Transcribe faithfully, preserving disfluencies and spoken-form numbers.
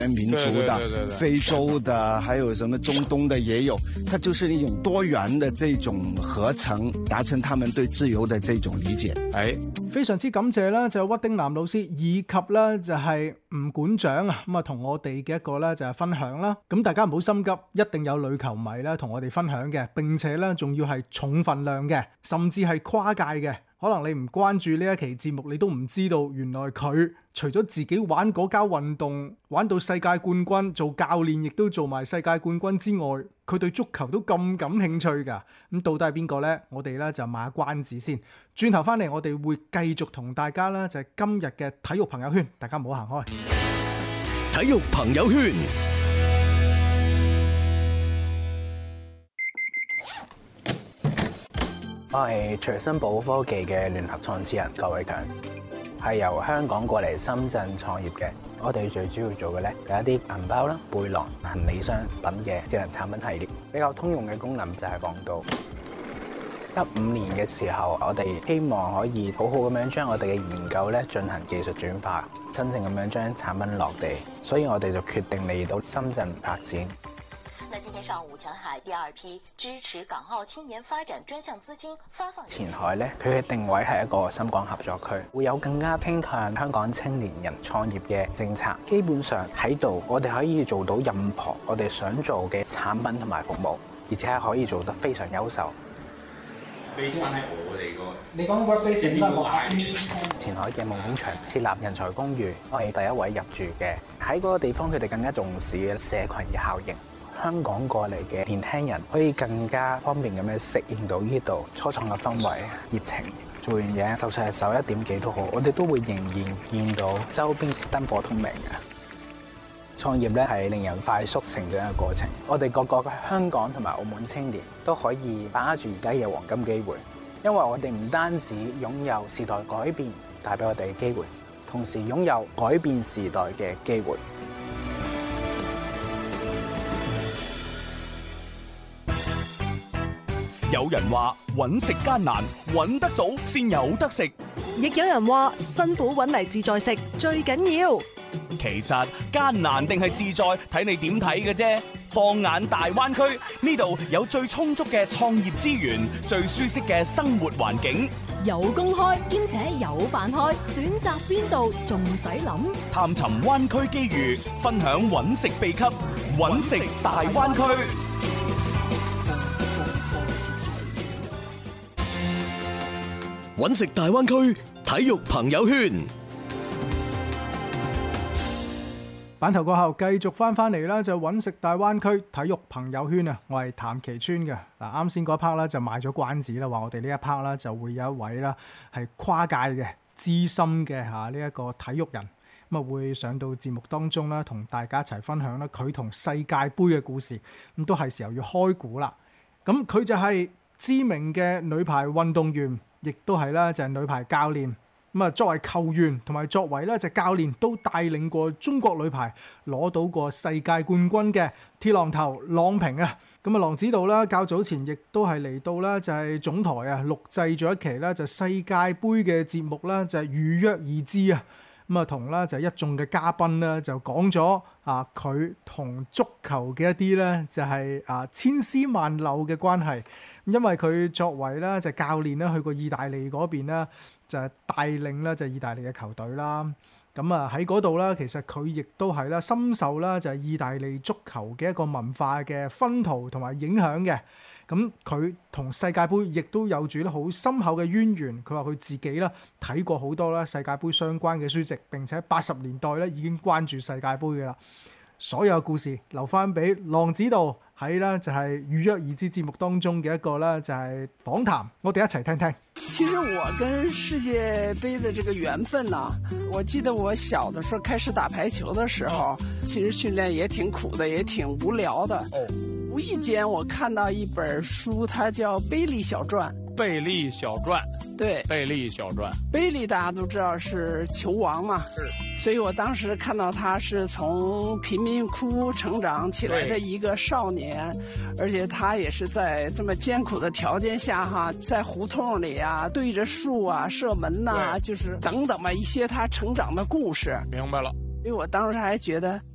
民族的、 對對對對對非洲的，還有什麼中東的也有，它就是一種多元的這種合成，達成他們對自由的這種理解。 係非常之感謝啦，就屈丁南老師以及咧就係吳館長啊，咁啊同我哋嘅一個咧就係分享啦。咁大家唔好心急，一定有女球迷咧同我哋分享嘅，並且咧仲要係重份量嘅，甚至係跨界嘅。可能你唔關注呢一期節目，你都唔知道原來佢除咗自己玩嗰家運動，玩到世界冠軍，做教練亦都做埋世界冠軍之外，佢對足球都咁感興趣㗎。咁到底係邊個呢？我哋咧就賣下關子先。轉頭翻嚟，我哋會繼續同大家啦，就係今日嘅體育朋友圈，大家唔好行開。 體育朋友圈。 我係隨身寶科技嘅聯合創始人郭偉強，係由香港過嚟深圳創業嘅。我哋最主要做嘅咧，有一啲銀包啦、背囊、行李箱等嘅智能產品系列。比較通用嘅功能就係防盜。一五年嘅時候，我哋希望可以好好咁樣將我哋嘅研究咧進行技術轉化，真正咁樣將產品落地。所以我哋就決定嚟到深圳發展。 那今天上午，前海第二批支持港澳青年發展專項資金發放。 前海咧，佢嘅定位係一個深港合作區，會有更加傾向香港青年人創業嘅政策。基本上喺度，我哋可以做到任何我哋想做嘅產品同埋服務，而且係可以做得非常優秀。 base 翻喺我哋個， 你講 work-based 邊個嗌？ 前海嘅夢工場設立人才公寓，我係第一位入住嘅。喺嗰個地方，佢哋更加重視嘅社群嘅效應。香港過嚟嘅年輕人可以更加方便咁樣適應到呢度初創嘅氛圍、熱情。做完嘢，就算係十一點幾都好，我哋都會仍然見到周邊燈火通明嘅。創業咧係令人快速成長嘅過程。我哋各個嘅香港同埋澳門青年都可以把握住而家嘅黃金機會，因為我哋唔單止擁有時代改變帶俾我哋嘅機會，同時擁有改變時代嘅機會。 有人話揾食艱難，揾得到先有得食。 亦有人話辛苦揾嚟自在食最緊要。 其實艱難定係自在，睇你點睇嘅啫。放眼大灣區，呢度有最充足嘅創業資源，最舒適嘅生活環境， 有公開兼且有辦開，選擇邊度仲使諗？ 探尋灣區機遇，分享揾食秘笈，揾食大灣區。揾食大灣區體育朋友圈。 版頭過後繼續翻翻嚟啦，就揾食大灣區體育朋友圈啊！我係譚其川嘅。嗱，啱先嗰 part 啦就賣咗關子啦，話我哋呢一 part 啦就會有一位啦係跨界嘅資深嘅嚇呢一個體育人，咁啊會上到節目當中啦，同大家一齊分享啦佢同世界盃嘅故事。咁都係時候要開估啦。咁佢就係知名嘅女排運動員。亦都係啦，就係女排教練咁啊。作為球員同埋作為咧就教練，都帶領過中國女排攞到過世界冠軍嘅鐵榔頭郎平啊。咁啊，郎指導啦，較早前亦都係嚟到啦，就係總台啊錄製咗一期啦，就世界盃嘅節目啦，就係如約而至啊。咁啊，同啦就一眾嘅嘉賓啦，就講咗啊佢同足球嘅一啲咧就係啊千絲萬縷嘅關係。因為佢作為咧就教練咧去過意大利嗰邊咧，就係帶領咧就意大利嘅球隊啦。咁啊喺嗰度咧，其實佢亦都係咧深受啦就係意大利足球嘅一個文化嘅薰陶同埋影響嘅。咁佢同世界盃亦都有住咧好深厚嘅淵源。佢話佢自己咧睇過好多咧世界盃相關嘅書籍，並且八十年代咧已經關注世界盃嘅啦。所有故事留翻俾郎指導喺咧就係如約而至節目當中嘅一個咧就係訪談，我哋一齊聽聽。 其實我跟世界盃的這個緣分呢，我記得我小的時候開始打排球的時候，其實訓練也挺苦的，也挺無聊的。無意間我看到一本書，它叫《貝利小傳》。 貝利小傳。 對。 貝利小傳。 貝利大家都知道是球王嘛。是。所以我當時看到他是從貧民窟成長起來的一個少年，而且他也是在這麼艱苦的條件下哈，在胡同裏啊，對着樹啊射門吶、啊，就是等等吧一些他成長的故事。 明白了。 所以我當時還覺得